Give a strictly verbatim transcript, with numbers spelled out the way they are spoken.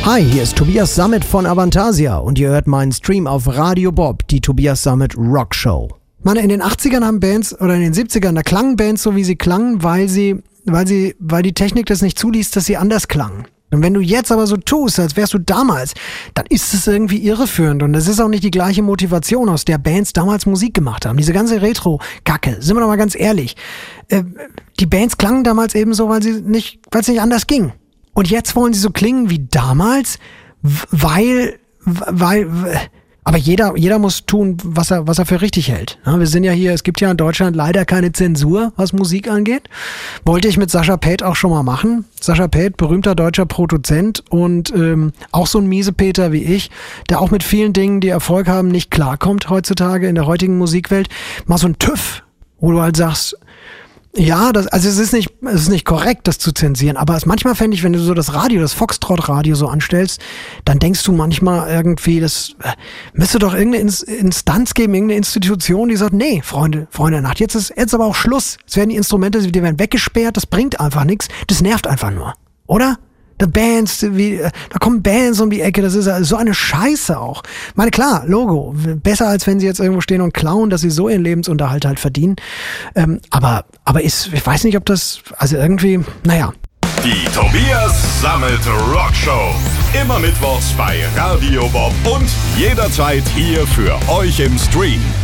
Hi, hier ist Tobias Sammet von Avantasia und ihr hört meinen Stream auf Radio Bob, die Tobias Sammet Rock Show. Mann, in den achtzigern haben Bands, oder in den siebzigern, da klangen Bands so, wie sie klangen, weil sie, weil sie, weil die Technik das nicht zuließ, dass sie anders klangen. Und wenn du jetzt aber so tust, als wärst du damals, dann ist es irgendwie irreführend. Und es ist auch nicht die gleiche Motivation, aus der Bands damals Musik gemacht haben. Diese ganze Retro-Kacke, sind wir doch mal ganz ehrlich. Äh, die Bands klangen damals eben so, weil sie nicht, weil es nicht anders ging. Und jetzt wollen sie so klingen wie damals, weil, weil, aber jeder, jeder muss tun, was er, was er für richtig hält. Ja, wir sind ja hier, es gibt ja in Deutschland leider keine Zensur, was Musik angeht. Wollte ich mit Sascha Paeth auch schon mal machen. Sascha Paeth, berühmter deutscher Produzent und ähm, auch so ein Miesepeter wie ich, der auch mit vielen Dingen, die Erfolg haben, nicht klarkommt heutzutage in der heutigen Musikwelt. Mal so ein TÜV, wo du halt sagst, ja, das, also es ist nicht, es ist nicht korrekt, das zu zensieren, aber es manchmal fände ich, wenn du so das Radio, das Foxtrot-Radio so anstellst, dann denkst du manchmal irgendwie, das äh, müsste doch irgendeine Instanz geben, irgendeine Institution, die sagt, nee, Freunde, Freunde der Nacht, jetzt ist jetzt aber auch Schluss. Es werden die Instrumente, die werden weggesperrt, das bringt einfach nichts, das nervt einfach nur, oder? Da Bands, wie, da kommen Bands um die Ecke, das ist so eine Scheiße auch. Ich meine, klar, Logo, besser als wenn sie jetzt irgendwo stehen und klauen, dass sie so ihren Lebensunterhalt halt verdienen. Ähm, aber, aber ist, ich weiß nicht, ob das, also irgendwie, naja. Die Tobias Sammet Rock Show. Immer mittwochs bei Radio Bob und jederzeit hier für euch im Stream.